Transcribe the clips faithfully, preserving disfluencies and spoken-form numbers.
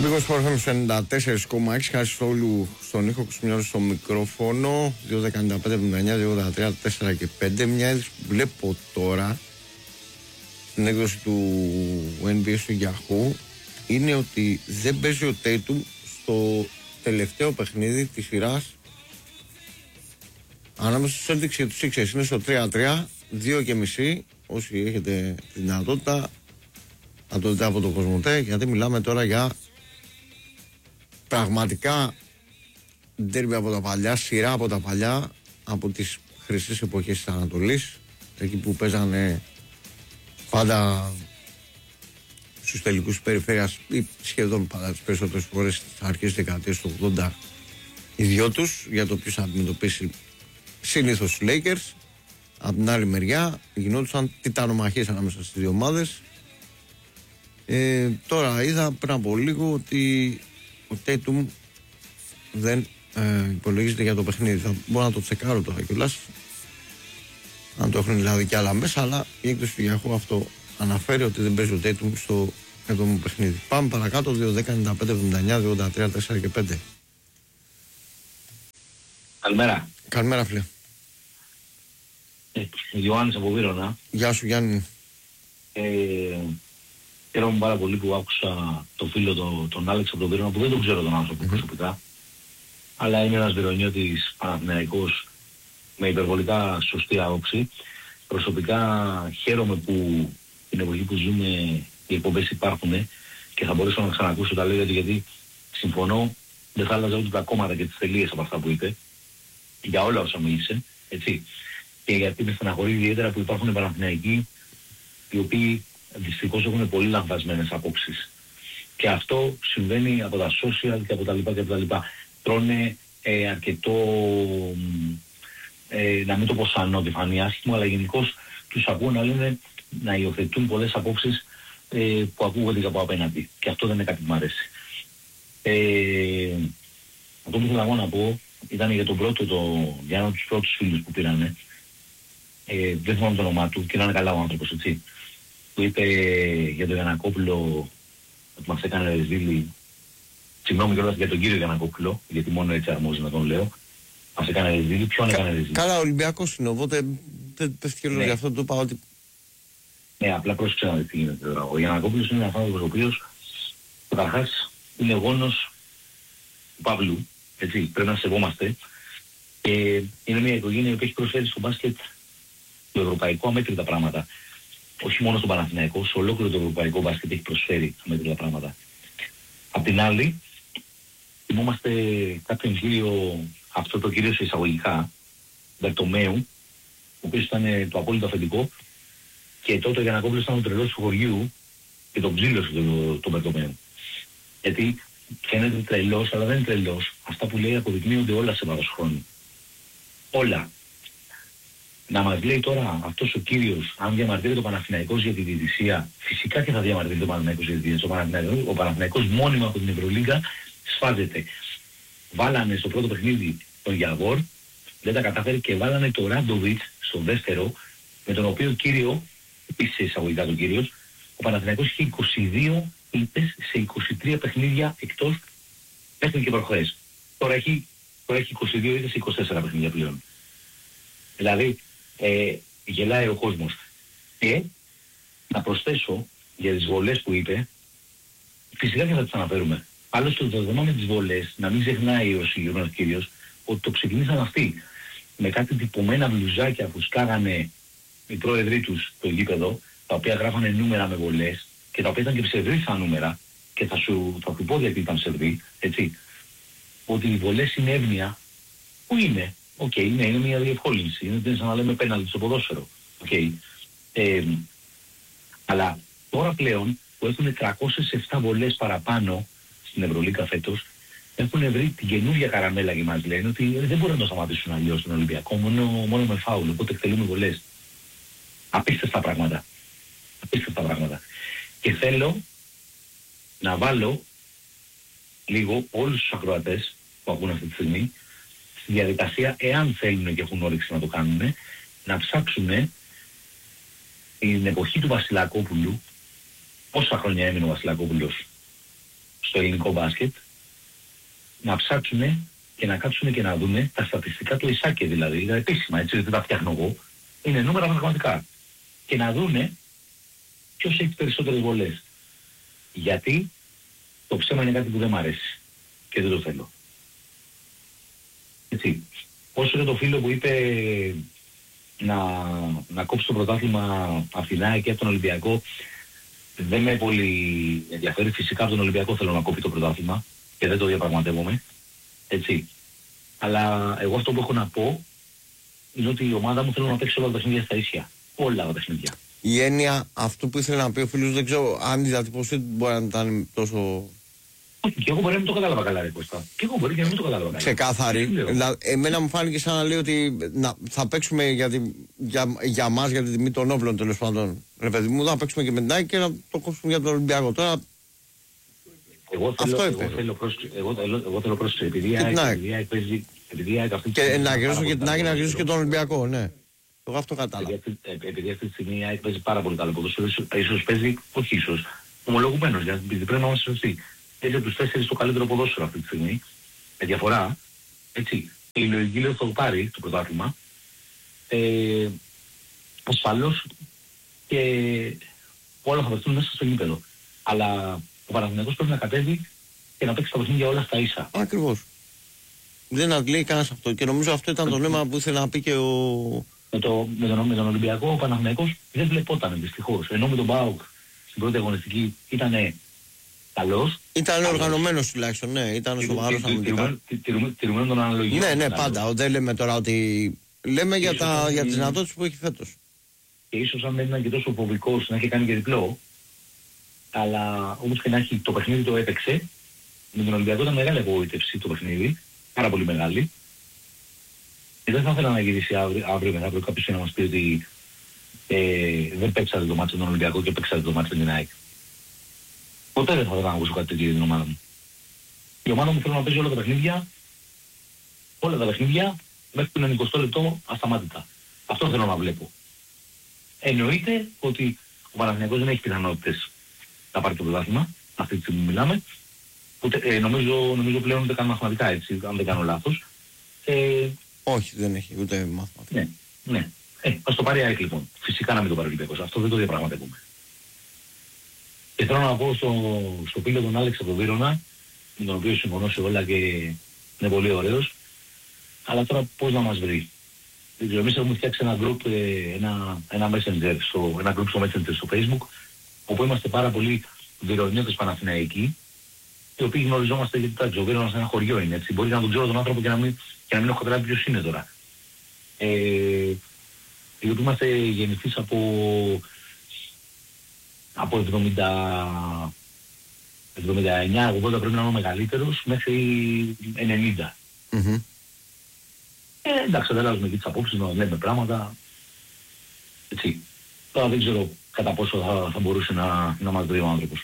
Μπήκος Φορφέμ ενενήντα τέσσερα κόμμα έξι, χάρη όλου στον ήχο Κουσμιάρου στο μικρόφωνο. Δύο δεκαεννιά πέντε εβδομήντα εννιά, δύο ογδόντα τρία, τέσσερα και πέντε. Μια είδηση που βλέπω τώρα στην έκδοση του N B A του Yahoo είναι ότι δεν παίζει ο Tatum στο τελευταίο παιχνίδι της σειράς ανάμεσα στους Celtics και τους Sixers. Είναι στο τρία τρία, δύο και μισή. Όσοι έχετε τη δυνατότητα να το δείτε από το Κοσμοτέ, γιατί μιλάμε τώρα για πραγματικά ντέρμπι από τα παλιά, σειρά από τα παλιά, από τις χρυσές εποχές της Ανατολής, εκεί που παίζανε πάντα στους τελικούς της περιφέρειας ή σχεδόν πάντα τις περισσότερες φορές στις αρχές της δεκαετίας του ογδόντα οι δυο τους, για το ποιος θα αντιμετωπίσει συνήθως τους Lakers. Από την άλλη μεριά γινόντουσαν τιτανομαχίες ανάμεσα στις δύο ομάδες. Ε, τώρα είδα πριν από λίγο ότι ο Tatum δεν ε, υπολογίζεται για το παιχνίδι. Θα μπορώ να το τσεκάρω τώρα κιόλας, αν το έχουν δηλαδή κι άλλα μέσα, αλλά η έκδοση του Yahoo αυτό αναφέρει ότι δεν παίζει ο Tatum στο έβδομο παιχνίδι. Πάμε παρακάτω. Δύο δέκα ενενήντα πέντε εβδομήντα εννιά, δύο ογδόντα τρία, τέσσερα και πέντε. Καλημέρα. Καλημέρα, φίλε. Ε, Ιωάννης από Βύρωνα. Γεια σου, Γιάννη. Ε, Χαίρομαι πάρα πολύ που άκουσα το φίλο το, τον Άλεξ από τον Βύρωνα, που δεν τον ξέρω τον άνθρωπο mm-hmm. προσωπικά, αλλά είναι ένας Βυρονιώτης Παναθηναϊκός με υπερβολικά σωστή άποψη. Προσωπικά χαίρομαι που την εποχή που ζούμε οι εκπομπές υπάρχουν και θα μπορέσω να ξανακούσω τα λέγατε, γιατί συμφωνώ, δεν θα άλλαζα ούτε τα κόμματα και τις τελείες από αυτά που είπε, για όλα όσα μίλησε, έτσι. Και γιατί με στεναχωρεί ιδιαίτερα που υπάρχουν Παναθηναϊκοί οι οποίοι δυστυχώς έχουν πολύ λανθασμένες απόψεις. Και αυτό συμβαίνει από τα social και από τα λοιπά και από τα λοιπά. Τρώνε ε, αρκετό, ε, να μην το πω σαν ότι φανεί άσχημο, αλλά γενικώς τους ακούω να λένε, να υιοθετούν πολλές απόψεις ε, που ακούγονται από απέναντι. Και αυτό δεν είναι κάτι που μου αρέσει. Ε, αυτό που ήθελα να πω ήταν για τον πρώτο, το, για έναν από τους πρώτους φίλους που πήρανε. Ε, δεν θυμάμαι το όνομά του και να είναι καλά ο άνθρωπος, έτσι. Που είπε για τον Γιαννακόπουλο ότι μας έκανε ρεζίλι. Συγγνώμη κιόλας για τον κύριο Γιαννακόπουλο, γιατί μόνο έτσι αρμόζει να τον λέω. Μας έκανε ρεζίλι. Ποιον Κα, έκανε ρεζίλι? Καλά, ο Ολυμπιακός είναι, οπότε δεν πέφτει και λόγω γι' αυτό το είπα ότι... Ναι, απλά πρόσεξε να δει τι γίνεται τώρα. Ο Γιαννακόπουλος είναι ένας άνθρωπος ο οποίος καταρχάς είναι γόνος του Παύλου, έτσι, πρέπει να σεβόμαστε. Και είναι μια οικογένεια που έχει προσφέρει στο μπάσκετ το ευρωπαϊκό αμέτρητα πράγματα. Όχι μόνο στον Παναθηναϊκό, σε ολόκληρο το ευρωπαϊκό μπάσκετ έχει προσφέρει αμέτρητα πράγματα. Απ' την άλλη, θυμόμαστε κάποιον κύριο, αυτό το κύριο σε εισαγωγικά, Μπερτομέου, ο οποίος ήταν το απόλυτο αφεντικό, και τότε ο Γιαννακόπουλος ήταν ο τρελός του χωριού και τον ψήλωσε τον το Μπερτομέου. Γιατί φαίνεται τρελός, αλλά δεν είναι τρελός. Αυτά που λέει αποδεικνύονται όλα σε βάρος χρόνου. Όλα. Να μας λέει τώρα αυτός ο κύριος, αν διαμαρτύρεται ο Παναθηναϊκός για τη διαιτησία, φυσικά και θα διαμαρτύρεται ο Παναθηναϊκός για τη διαιτησία. Ο Παναθηναϊκός μόνιμα από την Ευρωλίγκα σφάζεται. Βάλανε στο πρώτο παιχνίδι τον Γιαβόρ, δεν τα κατάφερε, και βάλανε τον Ράντοβιτς στο δεύτερο, με τον οποίο κύριο, επίσης εισαγωγικά τον κύριος, ο Παναθηναϊκός είχε είκοσι δύο ήττες σε είκοσι τρία παιχνίδια εκτός μέχρι και προχθές. Τώρα έχει, τώρα έχει είκοσι δύο ήττες σε είκοσι τέσσερα παιχνίδια πλέον. Δηλαδή, ε, γελάει ο κόσμος. Και να προσθέσω για τις βολές που είπε, φυσικά και θα τις αναφέρουμε. Άλλωστε το δεδομένο με τις βολές, να μην ξεχνάει ο συγκεκριμένος κύριος, ότι το ξεκινήσαν αυτοί με κάτι τυπωμένα μπλουζάκια που σκάγανε οι πρόεδροι τους στο γήπεδο, τα οποία γράφανε νούμερα με βολές και τα οποία ήταν και ψευδή σαν νούμερα, και θα σου, θα σου πω γιατί ήταν ψευδή, έτσι. Ότι οι βολές είναι εύνοια, που είναι. Οκ, okay, ναι, είναι μια διευκόλυνση. Είναι σαν να λέμε πέναλτι στο ποδόσφαιρο. Okay. Ε, αλλά τώρα πλέον που έχουν τριακόσιες επτά βολές παραπάνω στην Ευρωλίγκα φέτος, έχουν βρει την καινούργια καραμέλα και μας λένε ότι δεν μπορούν να το σταματήσουν αλλιώς στον Ολυμπιακό, μόνο, μόνο με φάουλ, οπότε εκτελούμε βολές. Απίστευτα πράγματα. Απίστευτα πράγματα. Και θέλω να βάλω λίγο όλους τους ακροατές που ακούν αυτή τη στιγμή στη διαδικασία, εάν θέλουν και έχουν όρεξη να το κάνουν, να ψάξουν την εποχή του Βασιλακόπουλου, πόσα χρόνια έμεινε ο Βασιλακόπουλος στο ελληνικό μπάσκετ να ψάξουν και να κάτσουν και να δουν τα στατιστικά του Ισάκη δηλαδή, δηλαδή επίσημα, έτσι δεν τα φτιάχνω εγώ, είναι νούμερα πραγματικά. Και να δούνε ποιος έχει περισσότερες βολές. Γιατί το ψέμα είναι κάτι που δεν μ' αρέσει και δεν το θέλω. Έτσι. Όσο είναι το φίλο που είπε να, να κόψει το πρωτάθλημα από την ΑΕΚ και από τον Ολυμπιακό, δεν με πολύ ενδιαφέρει. Φυσικά από τον Ολυμπιακό θέλω να κόψει το πρωτάθλημα και δεν το διαπραγματεύομαι. Έτσι. Αλλά εγώ αυτό που έχω να πω είναι ότι η ομάδα μου θέλω να παίξει όλα τα παιχνίδια στα ίσια. Όλα τα παιχνίδια. Η έννοια αυτού που ήθελε να πει ο φίλος, δεν ξέρω αν η διατύπωση μπορεί να ήταν τόσο. Και εγώ μπορεί να μην το κατάλαβα καλά, ρε Κώστα. Και εγώ μπορεί και να μην το κατάλαβα καλά. Ξεκάθαρη. Δηλαδή, εμένα μου φάνηκε σαν να λέει ότι να, θα παίξουμε για, τη, για, για μας, για την τιμή των όπλων τέλος πάντων. Ρε παιδί μου, θα παίξουμε και με την ΑΕΚ και να το κόψουμε για τον Ολυμπιακό. Τώρα. Εγώ θέλω, εγώ θέλω πρόσκληση. Εγώ, εγώ θέλω πρόσκληση. Επειδή η ΑΕΚ παίζει. Και να γυρίσω και την ΑΕΚ να γυρίσω και τον Ολυμπιακό, ναι. Εγώ αυτό κατάλαβα. Επειδή αυτή τη στιγμή η ΑΕΚ παίζει πάρα πολύ καλό ποδόσφαιρο, ίσως παίζει, όχι ίσως, ομολογουμένως, γιατί πρέπει να είμαστε σωστοί. Παίζει από τους τέσσερις το καλύτερο ποδόσφαιρο αυτή τη στιγμή, με διαφορά, έτσι. Η λογική λέει ότι θα το πάρει το πρωτάθλημα, ε, ασφαλώς και όλα θα βρεθούν μέσα στο γήπεδο. Αλλά ο Παναθηναϊκός πρέπει να κατέβει και να παίξει τα παιχνίδια όλα στα ίσα. Ακριβώς. Δεν αντλεί κανένας αυτό και νομίζω αυτό ήταν το νόημα που ήθελε να πει και ο. Με, το, με, τον, με τον Ολυμπιακό ο Παναθηναϊκός δεν βλεπόταν δυστυχώς. Ενώ με τον ΠΑΟΚ στην πρώτη αγωνιστική ήταν καλός. Ήταν οργανωμένος τουλάχιστον, ναι. Ήταν σοβαρός αμυντικά. Τηρουμένων των αναλογιών. Ναι, ναι, πάντα. Δεν λέμε τώρα ότι. Λέμε για, τα, για τις δυνατότητες που έχει φέτος. Και ίσως αν δεν ήταν και τόσο φοβικός να έχει κάνει και διπλό. Αλλά όμως και να έχει το παιχνίδι το έπαιξε. Με τον Ολυμπιακό ήταν μεγάλη απογοήτευση το παιχνίδι. Πάρα πολύ μεγάλη. Και δεν θα ήθελα να γυρίσει αύριο, αύριο μετά από κάποιος να μας πει ότι ε, δεν παίξατε το μάτσο με τον Ολυμπιακό και παίξατε το μάτσο με την ΑΕΚ. Ποτέ δεν θα ήθελα να ακούσω κάτι τέτοιο για την ομάδα μου. Η ομάδα μου θέλει να παίζει όλα τα παιχνίδια, όλα τα παιχνίδια μέχρι το εικοστό λεπτό ασταμάτητα. Αυτό θέλω να βλέπω. Εννοείται ότι ο Παναθηναϊκός δεν έχει πιθανότητες να πάρει το πρωτάθλημα, αυτή τη στιγμή μιλάμε. Ούτε, ε, νομίζω, νομίζω πλέον ούτε καν μαθηματικά έτσι, αν δεν κάνω λάθος. Ε, Όχι, δεν έχει ούτε μαθηματικά. Ναι, ναι. Ε, ας το πάρει η ΑΕΚ λοιπόν. Φυσικά να μην το πάρει ο Ολυμπιακός. Αυτό δεν το διαπραγματεύουμε. Και θέλω να πω στο, στο φίλο τον Άλεξ από τον Βύρωνα, με τον οποίο συμφωνώ σε όλα και είναι πολύ ωραίος. Αλλά τώρα πώς να μας βρει. Δεν ξέρω, εμείς έχουμε φτιάξει ένα group, ένα, ένα messenger, στο, ένα group στο messenger στο Facebook, όπου είμαστε πάρα πολλοί βυρωνιώτες Παναθηναϊκοί, οι οποίοι γνωριζόμαστε γιατί τα Τζοβίρονα σε ένα χωριό είναι έτσι. Μπορεί να τον ξέρω τον άνθρωπο και να μην, και να μην έχω καταλάβει ποιος είναι τώρα. Ε, γιατί είμαστε γεννηθείς από, από εβδομήντα, εβδομήντα εννιά ογδόντα πρέπει να είναι ο μεγαλύτερος μέχρι ενενήντα. Mm-hmm. Ε, εντάξει, δεν αλλάζουμε και τις απόψεις, να λέμε πράγματα. Έτσι. Τώρα δεν ξέρω κατά πόσο θα, θα μπορούσε να, να μας βρει ο άνθρωπος.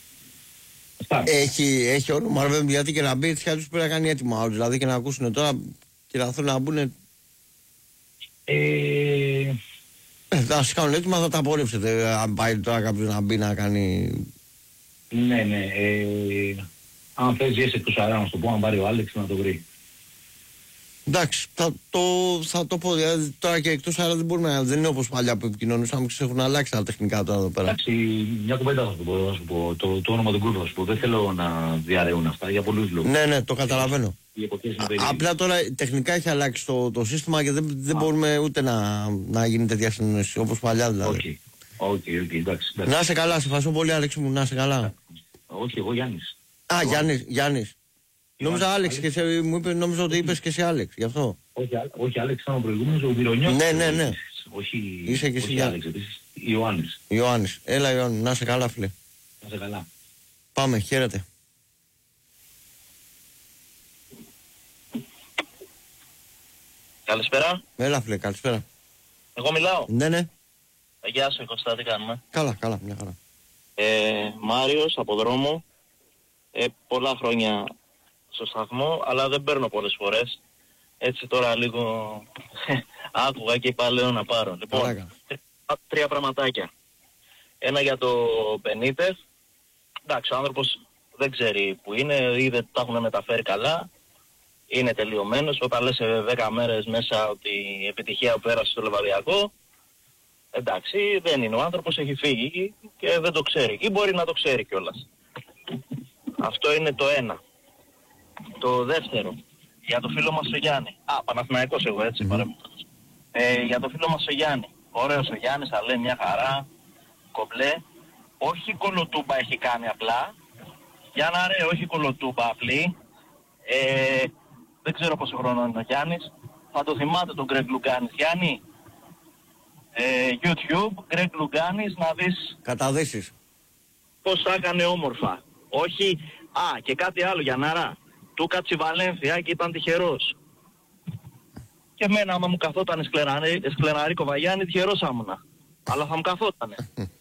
Έχει, έχει όνομα, βέβαια, γιατί και να μπει έτσι κι άλλους πρέπει να κάνει έτοιμα άλλους, δηλαδή και να ακούσουν τώρα και να θέλουν να μπουν. Ε, ε, θα σας κάνουν έτοιμα, θα τα απορρίψετε, αν πάει τώρα κάποιος να μπει να κάνει. Ναι, ναι, ε, αν θες βγες εκτός αέρα να το πω, αν πάρει ο Άλεξ να το βρει. Εντάξει, θα το, θα το πω, δηλαδή τώρα και εκτός αέρα δεν μπορούμε, δεν είναι όπως παλιά που επικοινωνούσαμε και έχουν αλλάξει τα τεχνικά τώρα εδώ πέρα. Εντάξει, μια κουβέντα θα σου πω, θα σου πω. Το, το όνομα του γκρουπ θα σου πω, δεν θέλω να διαρρέουν αυτά για πολλούς λόγους. Ναι, ναι, το καταλαβαίνω. Α, απλά τώρα τεχνικά έχει αλλάξει το, το σύστημα και δεν, δεν μπορούμε ούτε να, να γίνει τέτοια συνεννόηση όπως παλιά δηλαδή. Οκ, οκ, εντάξει. Να είσαι καλά, σε ευχαριστώ πολύ Άλεξ μου, να είσαι καλά. Όχι, εγώ Γιάννης. Α, Γιάννης, Γιάννης. Νόμιζα Άλεξ και σε, μου είπε, νόμιζα ότι είπες και εσύ Άλεξ, γι' αυτό. Όχι, όχι Άλεξ ήταν ο προηγούμενος, ο Βυρονιός. Ναι, ναι, ναι. Όχι, είσαι και εσύ όχι Άλεξ, επίσης, Ιωάννης. Ιωάννης, έλα Ιωάννη, να είσαι καλά φίλε. Να είσαι καλά. Πάμε, χαίρετε. Καλησπέρα. Έλα φίλε, καλησπέρα. Εγώ μιλάω. Ναι, ναι. Ε, γεια σου Κωστά, τι κάνουμε. Καλά, καλά, μια χαρά. Ε, Μάριος από δρόμο. Ε, πολλά χρόνια στο σταθμό, αλλά δεν παίρνω πολλές φορές. Έτσι τώρα λίγο άκουγα και είπα λέω να πάρω. Λοιπόν, τρία πραγματάκια. Ένα για το Μπενίτεθ. Εντάξει, ο άνθρωπος δεν ξέρει που είναι ή δεν τα έχουν μεταφέρει καλά. Είναι τελειωμένος. Όταν λες σε δέκα μέρες μέσα ότι η επιτυχία που πέρασε στο Λεβαδιακό, εντάξει, δεν είναι. Ο άνθρωπος έχει φύγει και δεν το ξέρει. Ή μπορεί να το ξέρει κιόλας. Αυτό είναι το ένα. Το δεύτερο, για το φίλο μας ο Γιάννη. Α, Παναθηναϊκός εγώ έτσι mm-hmm. παρέμβοντας. Ε, για το φίλο μας ο Γιάννη. Ωραίος ο Γιάννης, θα λέει μια χαρά, κομπλέ. Όχι κολοτούμπα έχει κάνει απλά. Για να ρε, όχι κολοτούμπα απλή. Ε, δεν ξέρω πόσο χρόνο είναι ο Γιάννης. Θα το θυμάται τον Γκρέγκ Λουγκάνης. Γιάννη, ε, YouTube, Γκρέγκ Λουγκάνης, να δεις... Καταδύσεις. Πώς θα έκανε όμορφα. Όχι... Α, και κάτι άλλο, Γιαννάρα. Του κάτσε Βαλένθια και ήταν τυχερός. Και εμένα άμα μου καθότανε σκλεναρίκο Βαγιάννη, τυχερός άμουνα. Αλλά θα μου καθότανε.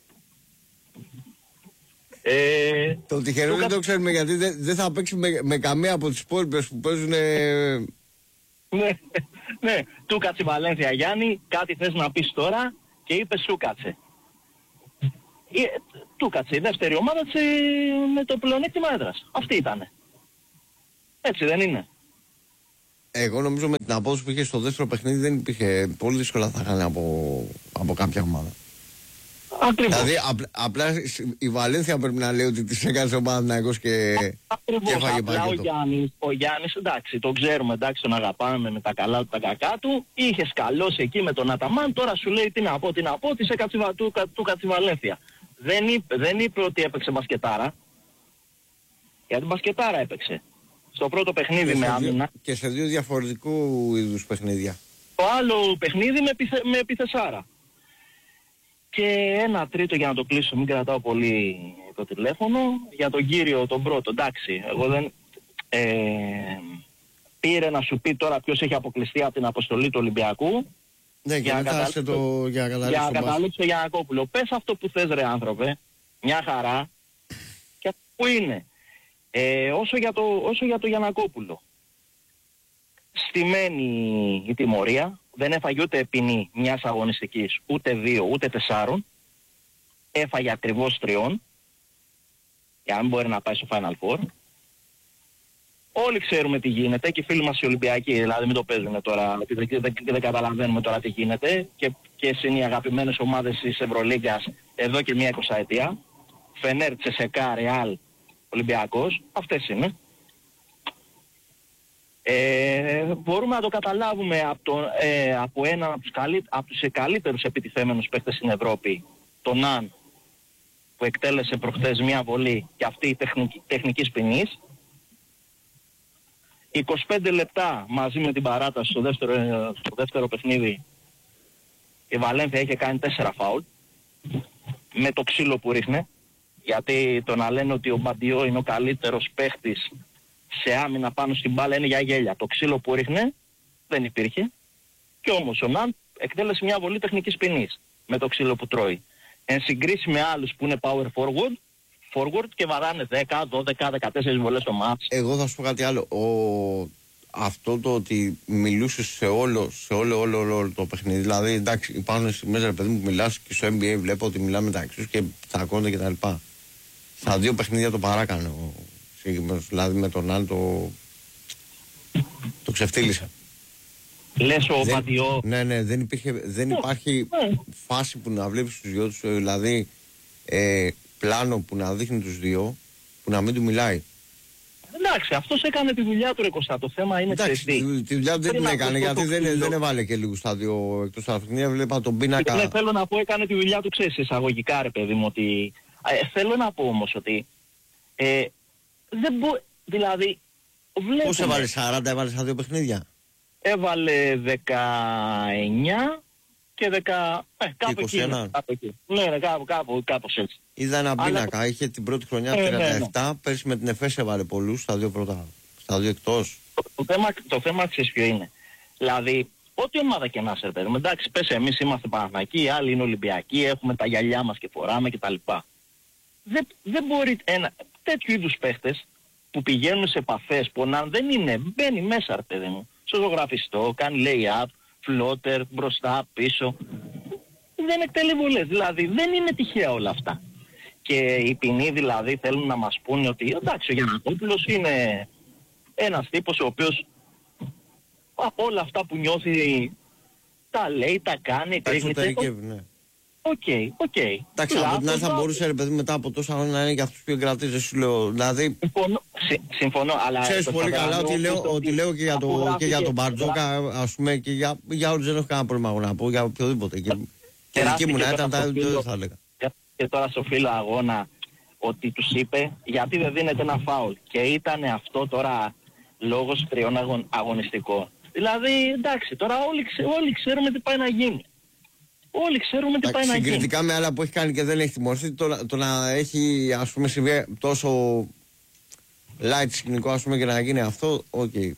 ε, το τυχερό δεν το ξέρουμε γιατί δεν, δεν θα παίξει με, με καμία από τις υπόλοιπες που παίζουν... Ε... ναι, ναι. Του κάτσε Βαλένθια Γιάννη, κάτι θες να πεις τώρα και είπε σου κάτσε. Ε, του κάτσε η δεύτερη ομάδα της, με το πλεονέκτημα έδρας. Αυτή ήτανε. Έτσι δεν είναι? Εγώ νομίζω με την απόδοση που είχε στο δεύτερο παιχνίδι δεν υπήρχε. Πολύ δύσκολα θα χάνε από, από κάποια ομάδα. Ακριβώς. Δηλαδή απ, απλά η Βαλένθια πρέπει να λέει ότι της έκανε ο Παναθηναϊκός και, και έφαγε πακέτο. Ο Γιάννης, ο Γιάννης, εντάξει, τον ξέρουμε, εντάξει, τον αγαπάμε με τα καλά του, τα κακά του. Είχε σκαλώσει εκεί με τον Αταμάν, τώρα σου λέει τι να πω, τι να πω, της έκατσε του, του κάτσε Βαλένθια. Δεν είπε, δεν είπε ότι έπαιξε μπασκετάρα. Γιατί μπασκετάρα έπαιξε. Στο πρώτο παιχνίδι με άμυνα. Και σε δύο διαφορετικού είδους παιχνίδια. Το άλλο παιχνίδι με, επιθε, με επιθεσάρα. Και ένα τρίτο για να το κλείσω, μην κρατάω πολύ το τηλέφωνο. Για τον κύριο τον πρώτο, εντάξει, εγώ δεν... Ε, πήρε να σου πει τώρα ποιος έχει αποκλειστεί από την αποστολή του Ολυμπιακού. Ναι, για, για, να, το, για να καταλήξω το καταλήξω Γιαννακόπουλο. Πες αυτό που θες ρε άνθρωπε, μια χαρά. Και αυτό που είναι. Ε, όσο, για το, όσο για το Γιαννακόπουλο. Στημένη η τιμωρία, δεν έφαγε ούτε ποινή μιας αγωνιστικής, ούτε δύο, ούτε τεσσάρων. Έφαγε ακριβώς τριών, για να μην μπορεί να πάει στο Final Four. Όλοι ξέρουμε τι γίνεται και οι φίλοι μας οι Ολυμπιακοί, δηλαδή μην το παίζουμε τώρα, δεν, δεν, δεν καταλαβαίνουμε τώρα τι γίνεται και, και είναι οι αγαπημένες ομάδες της Ευρωλίγκας εδώ και μια εικοσαετία. Φενέρ, Τσεσεκά, Ρεάλ, Ολυμπιακός, αυτές είναι. Ε, μπορούμε να το καταλάβουμε από, το, ε, από έναν από τους, καλύ, από τους καλύτερους επιτιθέμενους παίκτες στην Ευρώπη, τον Ναν, που εκτέλεσε προχθές μια βολή και αυτή η τεχνική, τεχνικής ποινής. είκοσι πέντε λεπτά μαζί με την παράταση στο δεύτερο, στο δεύτερο παιχνίδι η Βαλένθια είχε κάνει τέσσερα φάουλ με το ξύλο που ρίχνε, γιατί το να λένε ότι ο Μπαντιό είναι ο καλύτερος παίχτης σε άμυνα πάνω στην μπάλα είναι για γέλια. Το ξύλο που ρίχνε δεν υπήρχε και όμως ο Ναν εκτέλεσε μια βολή τεχνικής ποινής με το ξύλο που τρώει. Εν συγκρίση με άλλους που είναι power forward, forward και βαράνε δέκα, δώδεκα, δεκατέσσερις βολές το μάτς. Εγώ θα σου πω κάτι άλλο. Ο... Αυτό το ότι μιλούσε σε όλο, σε όλο, όλο, όλο, όλο το παιχνίδι. Δηλαδή, εντάξει, υπάρχουν στιγμές ρε παιδί μου που μιλάς και στο N B A βλέπω ότι μιλάμε μεταξύ τους και τσακώνται και τα λοιπά. Στα δύο παιχνίδια το παράκανε ο συγκεκριμένος. Δηλαδή με τον άλλο το, το ξεφτύλισε. Λες ο Παντιό. Ναι, ναι, δεν, υπήρχε, δεν υπάρχει oh. φάση που να βλέπεις τους δυο τους, δηλαδή ε, πλάνο που να δείχνει τους δύο, που να μην του μιλάει. Εντάξει, αυτός έκανε τη δουλειά του ρε Κωστά, το θέμα είναι εντάξει, τη, τη δουλειά του δεν την έκανε γιατί δεν, δεν έβαλε και λίγο στάδιο εκτός τα παιχνίδια, βλέπα τον πίνακα. Ναι, θέλω να πω έκανε τη δουλειά του, ξέρεις, εισαγωγικά ρε παιδί μου, ότι... Ε, θέλω να πω όμως ότι... Ε, δεν μπορεί, δηλαδή... Βλέπουμε... Πώς έβαλε σαράντα, έβαλε στα δύο παιχνίδια? Έβαλε δεκαεννιά και δέκα... Ε, κάπου εκεί, κάπου εκεί. Ναι, ναι, κάπου, κάπου, κάπως έτσι. Είδα ένα πίνακα, αλλά... είχε την πρώτη χρονιά ε, τριάντα επτά, ναι, ναι. Πέρσι με την ΕΦΕΣ έβαλε πολλούς στα δύο πρώτα, στα δύο εκτός. Το, το θέμα, το θέμα ξέρεις ποιο είναι. Δηλαδή, ό,τι ομάδα και να σε παίρνουμε, εντάξει, πες εμείς είμαστε Παναθηναϊκοί, οι άλλοι είναι Ολυμπιακοί, έχουμε τα γυαλιά μας και φοράμε κτλ. Δεν, δεν μπορεί ένα, τέτοιου είδους παίχτες που πηγαίνουν σε επαφές, που να δεν είναι, μπαίνει μέσα ρε παιδί μου, στο ζωγραφιστό, κάνει lay-up, floater, μπροστά, πίσω. Δεν εκτελεί βολές, δηλαδή δεν είναι τυχαία όλα αυτά. και οι ποινοί δηλαδή θέλουν να μας πούνε ότι εντάξει, ο Γιαννακόπουλος είναι ένας τύπος ο οποίος από όλα αυτά που νιώθει τα λέει, τα κάνει, κρύβεται. Οκ, οκ. Εντάξει, από την άλλη θα μπορούσε ρε παιδί μετά από τόσα χρόνια να είναι για αυτούς που εγκρατίζουν, σου λέω. Δηλαδή. Συμφωνώ, συ, συμφωνώ αλλά. Ξέρεις πολύ καλά ότι λέω, ότι λέω και για, το, και για τον Μπαρτζόκα, ας πούμε, και για, για όλους δεν έχω κανένα πρόβλημα να πω, για οποιοδήποτε. Και, και δική μου να ήταν, τα δεν θα έλεγα. Και τώρα στο φίλο αγώνα ότι τους είπε γιατί δεν δίνεται ένα φάουλ. Και ήταν αυτό τώρα λόγος τριών αγων, αγωνιστικών. Δηλαδή, εντάξει, τώρα όλοι, ξε, όλοι ξέρουμε τι πάει να γίνει. Όλοι ξέρουμε τι πάει να γίνει. Συγκριτικά με άλλα που έχει κάνει και δεν έχει τιμωρηθεί, το, το να έχει ας πούμε συμβεί τόσο light σκηνικό ας πούμε και να γίνει αυτό, οκ. Okay.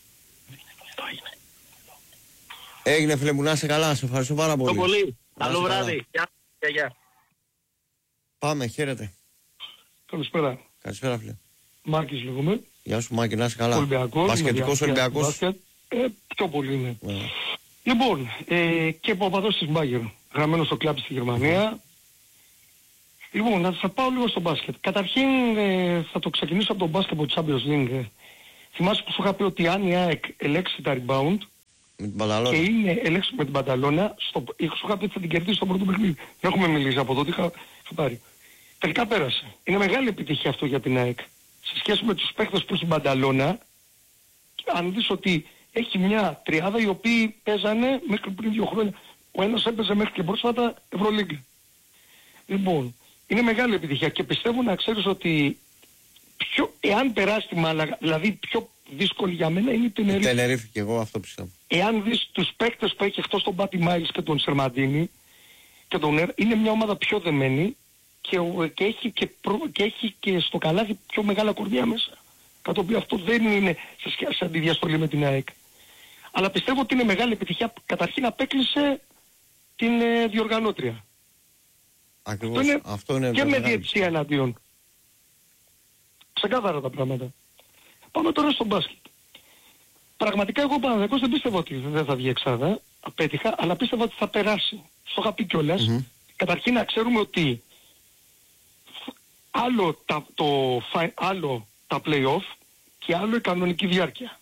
Έγινε φίλε μου, να είσαι καλά, σε ευχαριστώ πάρα πολύ. πολύ. Καλό βράδυ. Γεια, γεια. Πάμε, χαίρετε. Καλησπέρα. Καλησπέρα φίλε. Μάκης λέγομαι. Γεια σου Μάκη, να είσαι καλά. Ολυμπιακός. Μπασκετικός Ολυμπιακός. Μπάσκετ. Ε, πιο πολύ είναι. Yeah. Λοιπόν, ε, και παπαδός της Μπάγκερ, γραμμένος στο κλαμπ στη Γερμανία. Λοιπόν, να θα πάω λίγο στο μπάσκετ. Καταρχήν ε, θα το ξεκινήσω από το Basketball Champions League. Θυμάσαι που σου είχα πει ότι αν η ΑΕΚ ελέξει τα rebound με την Μπανταλώνα. Και είναι ελέξει με την Μπανταλώνα, στο, σου είχα πει ότι θα την κερδίσει στο πρώτο παιχνίδι. Δεν έχουμε μιλήσει από τότε, είχα, είχα πάρει. Τελικά πέρασε. Είναι μεγάλη επιτυχία αυτό για την ΑΕΚ. Σε σχέση με τους παίχτες που έχει Μπανταλώνα, αν δεις ότι έχει μια τριάδα οι οποίοι παίζανε μέχρι πριν δύο χρόνια. Ο ένας έπαιζε μέχρι και πρόσφατα Ευρωλίγκα. Λοιπόν, είναι μεγάλη επιτυχία και πιστεύω να ξέρεις ότι πιο, εάν περάσει τη Μάλαγα, δηλαδή πιο δύσκολη για μένα είναι η Τενερίφη. Τενερίφη και εγώ αυτό πιστεύω. Εάν δεις τους παίκτες που έχει εκτός τον Πάτι Μάιλς και τον Σερμαντίνη και τον Ερ, είναι μια ομάδα πιο δεμένη και, και, έχει και, προ, και έχει και στο καλάθι πιο μεγάλα κορδιά μέσα. Κατά το οποίο αυτό δεν είναι σε σχέση αντιδιαστολή με την ΑΕΚ. Αλλά πιστεύω ότι είναι μεγάλη επιτυχία. Καταρχήν απέκλεισε την ε, διοργανώτρια. Ακριβώς. Αυτό είναι, αυτό είναι και με διαιτησία εναντίον. Ξεκάθαρα τα πράγματα. Πάμε τώρα στο μπάσκετ. Πραγματικά εγώ Παναθηναϊκός δεν πίστευα ότι δεν θα βγει εξάδα. Απέτυχα, αλλά πίστευα ότι θα περάσει. Στο είχα πει κιόλας. Mm-hmm. Καταρχήν να ξέρουμε ότι άλλο τα, το, άλλο τα play-off και άλλο η κανονική διάρκεια.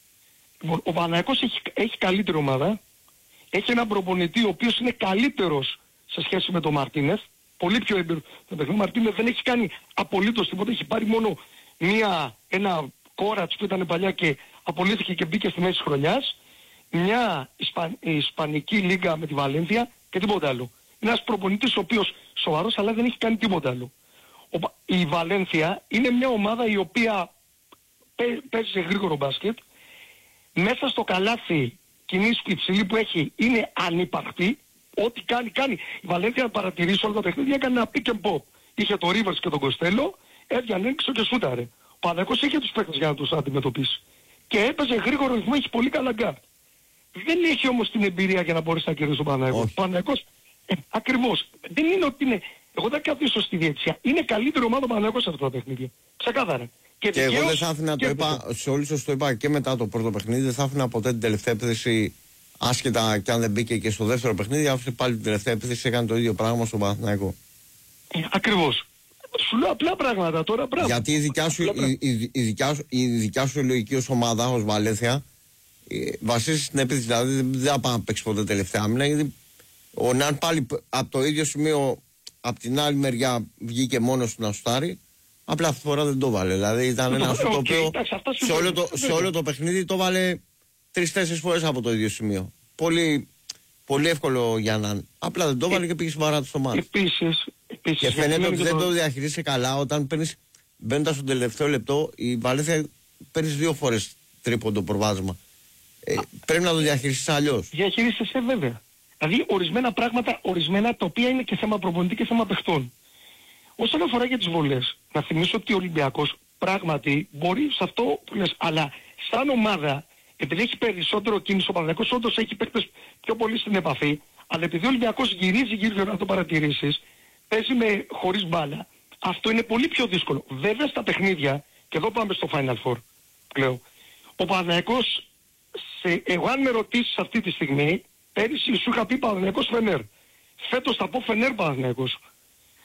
Ο Παναθηναϊκός έχει, έχει καλύτερη ομάδα. Έχει έναν προπονητή ο οποίος είναι καλύτερος σε σχέση με τον Μαρτίνεθ. Πολύ πιο έμπειρο. Ο Μαρτίνεθ δεν έχει κάνει απολύτως τίποτα. Έχει πάρει μόνο μία, ένα κόρατς που ήταν παλιά και απολύθηκε και μπήκε στη μέση της χρονιάς. Μια Ισπαν, Ισπανική λίγα με τη Βαλένθια και τίποτα άλλο. Είναι ένας προπονητής ο οποίος σοβαρός αλλά δεν έχει κάνει τίποτα άλλο. Ο, η Βαλένθια είναι μια ομάδα η οποία παίζει σε γρήγορο μπάσκετ. Μέσα στο καλάθι κινήσεις υψηλή που έχει είναι ανύπαρκτη. Ό,τι κάνει, κάνει. Η Βαλένθια να παρατηρήσει όλα τα παιχνίδια έκανε ένα pick and pop. Είχε το Rivers και τον Κοστέλο, έβγαινε έξω και σούταρε. Ο Παναθηναϊκός είχε τους παίκτες για να τους αντιμετωπίσει. Και έπαιζε γρήγορο ρυθμό, έχει πολύ καλά γκάρ. Δεν έχει όμως την εμπειρία για να μπορέσει να κερδίσει τον Παναθηναϊκό. Ο Παναθηναϊκός, ε, ακριβώς. Δεν είναι ότι είναι. Εγώ δεν κάθισω στη διαιτησία. Είναι καλύτερη ομάδα ο Παναθηναϊκός σε αυτά τα παιχνίδια. Ξεκάθαρα. Και, και εγώ δεν θα άφηνα, το είπα, σε όλους σας το είπα και μετά το πρώτο παιχνίδι, δεν θα άφηνα ποτέ την τελευταία επίθεση, άσχετα και αν δεν μπήκε και στο δεύτερο παιχνίδι, άφησε πάλι την τελευταία επίθεση, έκανε το ίδιο πράγμα στον Παναθηναϊκό. Ε, ακριβώς. Σου λέω απλά πράγματα τώρα, πράγμα. Γιατί η δικιά σου, η, η, η δικιά σου, η δικιά σου λογική ως ομάδα, ως Βαλένθια, βασίζεται στην επίθεση. Δηλαδή δεν θα πάει να παίξει ποτέ τελευταία άμυνα, γιατί ο Ναν πάλι από το ίδιο σημείο, από την άλλη μεριά βγήκε μόνος του να σουτάρει. Απλά αυτή τη φορά δεν το βάλε. Δηλαδή ήταν ένα σου το οποίο σε όλο το, σε όλο το παιχνίδι το βάλε τρεις-τέσσερις φορές από το ίδιο σημείο. Πολύ, πολύ εύκολο για να. Απλά δεν το βάλε και πήγε στην παρά του στο μάτι. Επίσης, επίσης. Και φαίνεται ότι δεν το διαχειρίζεσαι καλά όταν παίρνεις, μπαίνοντας στο τελευταίο λεπτό, η Βαλένθια παίρνει δύο φορές τρίποντο προβάδισμα. Ε, πρέπει να το διαχειριστείς αλλιώς. Διαχειρίζεσαι βέβαια. Δηλαδή ορισμένα πράγματα, ορισμένα τα οποία είναι και θέμα προπονητή και θέμα παιχτών. Όσον αφορά για τις βολές, να θυμίσω ότι ο Ολυμπιακός πράγματι μπορεί σε αυτό που λες, αλλά σαν ομάδα, επειδή έχει περισσότερο κίνηση, ο Παναθηναϊκός όντως έχει παίκτες πιο πολύ στην επαφή, αλλά επειδή ο Ολυμπιακός γυρίζει γύρω να το παρατηρήσεις, παίζει με χωρίς μπάλα, αυτό είναι πολύ πιο δύσκολο. Βέβαια στα παιχνίδια, και εδώ πάμε στο Final Four πλέον, ο Παναθηναϊκός, σε, εγώ αν με ρωτήσεις αυτή τη στιγμή, πέρυσι σου είχα πει Παναθηναϊκός Φενέρ. Φέτος θα πω Φενέρ Παναθηναϊκός.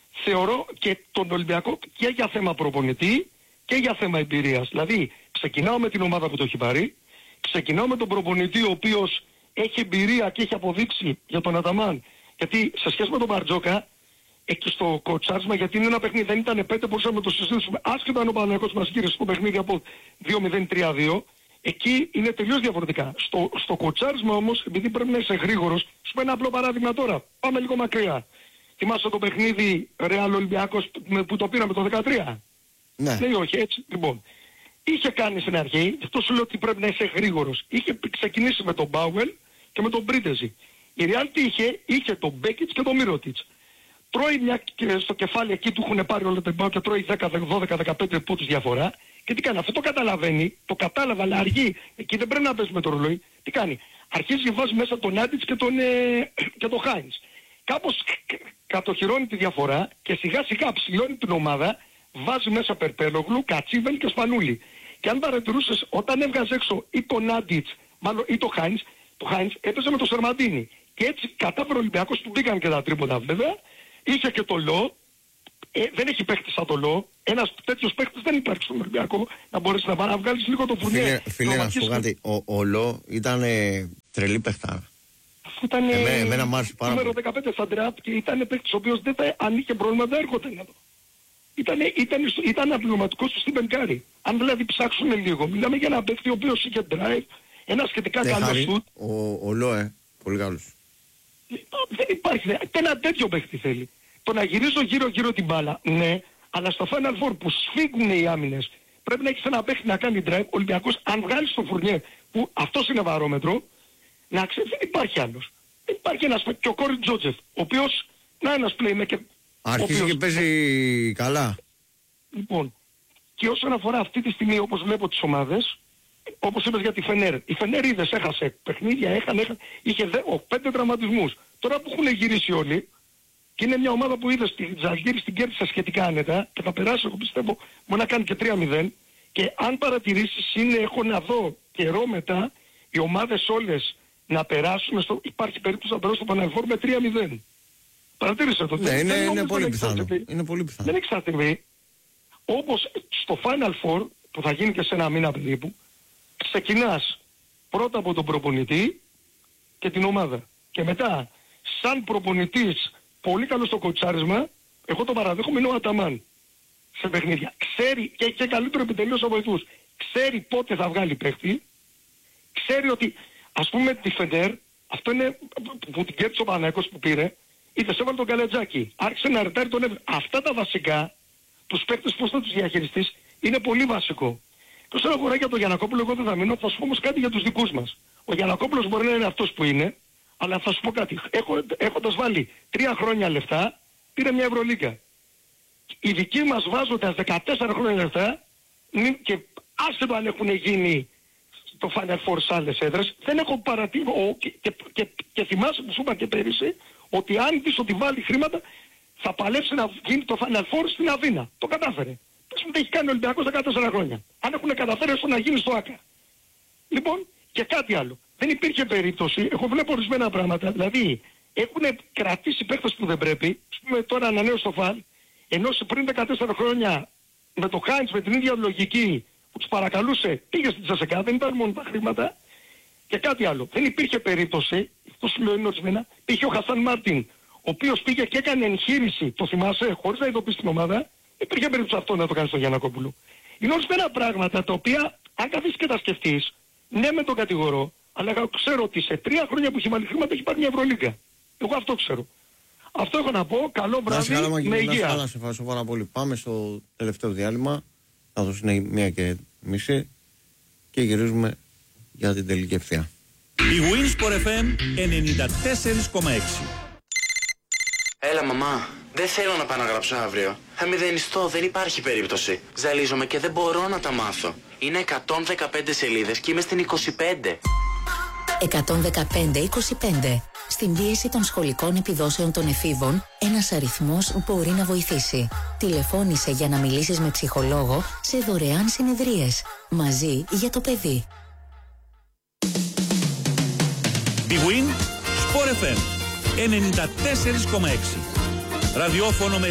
θεωρώ και τον Ολυμπιακό και για θέμα προπονητή και για θέμα εμπειρίας. Δηλαδή, ξεκινάω με την ομάδα που το έχει πάρει, ξεκινάω με τον προπονητή ο οποίος έχει εμπειρία και έχει αποδείξει για τον Αταμάν. Γιατί σε σχέση με τον Μπαρτζόκα, εκεί στο κοτσάρισμα, γιατί είναι ένα παιχνίδι, δεν ήταν πέντε, μπορούσαμε να το συζητήσουμε. Άσχετα αν ο Παναθηναϊκός μας γύρισε στο παιχνίδι από δύο μηδέν τρία δύο, εκεί είναι τελείως διαφορετικά. Στο, στο κοτσάρισμα όμως, επειδή πρέπει να είσαι γρήγορος, σου πω ένα απλό παράδειγμα τώρα. Πάμε λίγο μακριά. Θυμάσαι το παιχνίδι Ρεάλ Ολυμπιακός που το πήραμε το δεκατρία. Ναι. Λέει όχι, έτσι. Λοιπόν, είχε κάνει στην αρχή, αυτό σου λέω ότι πρέπει να είσαι γρήγορος. Είχε ξεκινήσει με τον Μπάουελ και με τον Μπρίτεζι. Η Ρεάλ τι είχε, είχε τον Μπέκιτς και τον Μύρωτιτς. Τρώει μια στο κεφάλι εκεί του έχουν πάρει όλα τα μπάου και τρώει δέκα, δώδεκα, δεκαπέντε πόντους διαφορά. Και τι κάνει, αυτό το καταλαβαίνει, το κατάλαβα, αλλά αργεί. Εκεί δεν πρέπει να πέσει με το ρολόι. Τι κάνει, αρχίζει και βάζει μέσα τον Άντιτς και τον, ε, και τον Χάινς. Κάπως κατοχυρώνει τη διαφορά και σιγά σιγά ψηλώνει την ομάδα, βάζει μέσα Περπέλογλου, Κατσίβελ και Σπανούλη. Και αν παρατηρούσες, όταν έβγαζε έξω ή τον Άντιτς, μάλλον ή τον Χάινς, το Χάινς έπαιζε με τον Σερμαντίνη. Και έτσι κατάφερε ο Ολυμπιακός, του μπήκαν και τα τρίποτα βέβαια. Είχε και το Λό, ε, δεν έχει παίχτη σαν το Λό. Ένας τέτοιος παίχτης δεν υπάρχει στον Ολυμπιακό να μπορέσει να, να βγάλεις λίγο το φουρνιέ. Φίλε, φίλε να σου πω κάτι, ο, ο Λό ήταν ε, τρελή παιχτάρα. Αφού ήταν Εμέ, εμένα μ' άρεσε πάρα νούμερο πολύ. δεκαπέντε στα ντράπ και ήταν παίχτης ο οποίος δεν θα, αν είχε πρόβλημα δεν έρχονταν εδώ. Ήτανε, ήταν, ήταν απληρωματικός του στην Μπενκάρη. Αν δηλαδή ψάξουν λίγο, μιλάμε για ένα παίχτη ο οποίος είχε drive, ένα σχετικά Ναι, καλό χάρη, σουτ. ο, ο Λό, ε, πολύ καλός. Δεν υπάρχει, δε. Ένα τέτοιο παίχτη θέλει. Το να γυρίζω γύρω-γύρω την μπάλα, ναι, αλλά στο Final Four που σφίγγουν οι άμυνες, πρέπει να έχεις ένα παίχτη να κάνει drive. Ο Ολυμπιακός, αν βγάλεις το Φουρνιέ, που αυτός είναι βαρόμετρο, να ξέρει δεν υπάρχει άλλος. Δεν υπάρχει ένας παίχτης, και ο Κόρι Τζότζεφ, ο οποίος, να ένας playmaker. Άρχισε και παίζει καλά. Λοιπόν, και όσον αφορά αυτή τη στιγμή, όπως βλέπω τις ομάδες, όπως είπες για τη Φενέρ. Η Φενέρ είδες, έχασε παιχνίδια, έχανε, έχανε, είχε δε, ο, πέντε τραυματισμούς. Τώρα που έχουν γυρίσει όλοι, και είναι μια ομάδα που είδες, τη Ζαλγκίρις την κέρδισε σχετικά άνετα και θα περάσει, εγώ πιστεύω, μπορεί να κάνει και τρία μηδέν. Και αν παρατηρήσεις, είναι, έχω να δω καιρό μετά, οι ομάδες όλες να περάσουν, στο, υπάρχει περίπτωση να περάσουν στο Παναλφόρ με τρία μηδέν. Παρατήρησε το. Ναι, είναι, είναι, πολύ δεν πιθανό. είναι πολύ πιθανό. Δεν εξαρτηθεί. Όπως στο Final Four, που θα γίνει και σε ένα μήνα περίπου, ξεκινάς πρώτα από τον προπονητή και την ομάδα. Και μετά, σαν προπονητής, πολύ καλό στο κοτσάρισμα, εγώ το παραδέχομαι, είναι ο Αταμάν σε παιχνίδια. Ξέρει και έχει και καλύτερο επιτελείο από βοηθούς. Ξέρει πότε θα βγάλει παίχτη. Ξέρει ότι, ας πούμε, τη Φενέρ, αυτό είναι που την κέρδισε ο Παναθηναϊκός που πήρε, είδες, έβαλε τον Καλατζάκη. Άρχισε να ρετάρει τον έβαλε. Αυτά τα βασικά, τους παίκτες πώς θα τους διαχειριστείς, είναι πολύ βασικό. Και όσον αφορά για τον Γιαννακόπουλο, εγώ δεν θα μείνω, θα σου πω όμως κάτι για τους δικούς μας. Ο Γιαννακόπουλος μπορεί να είναι αυτός που είναι, αλλά θα σου πω κάτι. Έχω, έχοντας βάλει τρία χρόνια λεφτά, πήρε μια Ευρωλίγκα. Οι δικοί μας βάζοντας δεκατέσσερα χρόνια λεφτά, και άσχετο αν έχουν γίνει το Final Four σε άλλες έδρες, δεν έχω παρατηρήσει, και, και, και, και θυμάσαι που σου είπα και πέρυσι, ότι αν δεις ότι βάλει χρήματα, θα παλέψει να γίνει το Final Four στην Αθήνα. Το κατάφερε. Πες μου τι έχει κάνει ο Ολυμπιακός δεκατέσσερα χρόνια. Αν έχουν καταφέρει έστω να γίνει στο ΆΚΑ. Λοιπόν, και κάτι άλλο. Δεν υπήρχε περίπτωση, εγώ βλέπω ορισμένα πράγματα, δηλαδή έχουν κρατήσει παίχτες που δεν πρέπει, ας πούμε τώρα ανανέωσε το Φαλ, ενώ πριν δεκατέσσερα χρόνια με το Χάιντς με την ίδια λογική που τους παρακαλούσε, πήγε στην Τσεσεκά, δεν ήταν μόνο τα χρήματα. Και κάτι άλλο. Δεν υπήρχε περίπτωση, αυτό σου λέω είναι ορισμένα, πήγε ο Χασάν Μάρτιν, ο οποίος πήγε και έκανε εγχείρηση, το θυμάσαι, χωρίς να ειδοποιήσει την ομάδα, δεν υπήρχε περίπτωση αυτό να το κάνει στο Γιαννακόπουλο. Είναι ορισμένα πράγματα τα οποία, αν καθίσεις και τα σκεφτείς, ναι με τον κατηγορώ, αλλά εγώ ξέρω ότι σε τρία χρόνια που έχει βάλει χρήματα έχει πάρει μια Ευρωλίγκα. Εγώ αυτό ξέρω. Αυτό έχω να πω. Καλό βράδυ, με υγεία. Να σε ευχαριστώ πάρα πολύ. Πάμε στο τελευταίο διάλειμμα. Θα δώσουν μία και μισή και γυρίζουμε για την τελική ευθεία. Η Winsport εφ εμ ενενήντα τέσσερα κόμμα έξι. Έλα μαμά, δεν θέλω να πάω να γράψω αύριο. Θα μηδενιστώ, δεν υπάρχει περίπτωση. Ζαλίζομαι και δεν μπορώ να τα μάθω. Είναι εκατόν δεκαπέντε σελίδες και είμαι στην είκοσι πέντε. εκατόν δεκαπέντε είκοσι πέντε. Στην πίεση των σχολικών επιδόσεων των εφήβων, ένας αριθμός μπορεί να βοηθήσει. Τηλεφώνησε για να μιλήσεις με ψυχολόγο σε δωρεάν συνεδρίες. Μαζί για το παιδί. Η Win Sport εφ εμ ενενήντα τέσσερα κόμμα έξι. Ραδιόφωνο με